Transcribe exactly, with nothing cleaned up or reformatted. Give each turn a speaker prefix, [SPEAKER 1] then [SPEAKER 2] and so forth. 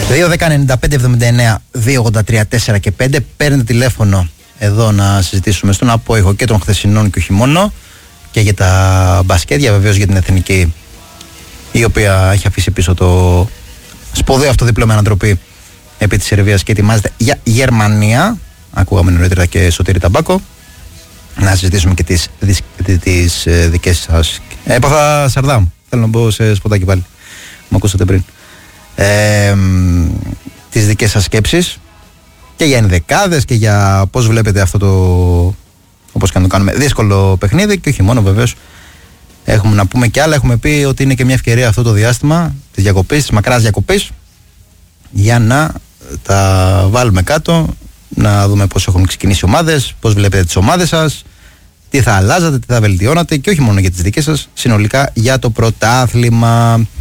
[SPEAKER 1] δύο δέκα ενενήντα πέντε εβδομήντα εννέα διακόσια ογδόντα τρία τέσσερα και πέντε. Παίρνετε τηλέφωνο εδώ να συζητήσουμε στον απόϊχο και των χθεσινών και όχι μόνο, και για τα μπασκέτια, βεβαίως για την εθνική, η οποία έχει αφήσει πίσω το σπουδαίο αυτό διπλό με ανατροπή επί της Σερβίας και ετοιμάζεται για Γερμανία. Ακούγαμε νωρίτερα και Σωτήρη Ταμπάκο. Να συζητήσουμε και τις, τις, τις δικές σας. Έπαθα Σαρδάμ. Θέλω να μπω σε σποτάκι πάλι. Μου ακούσατε πριν. Ε, τις δικές σας σκέψεις και για ενδεκάδες και για πώς βλέπετε αυτό το, όπως και να το κάνουμε, δύσκολο παιχνίδι, και όχι μόνο βεβαίως. Έχουμε να πούμε και άλλα. Έχουμε πει ότι είναι και μια ευκαιρία αυτό το διάστημα της διακοπής, της μακράς διακοπής, για να τα βάλουμε κάτω, να δούμε πώς έχουν ξεκινήσει οι ομάδες, πώς βλέπετε τις ομάδες σας, τι θα αλλάζατε, τι θα βελτιώνατε, και όχι μόνο για τις δικές σας, συνολικά για το πρωτάθλημα.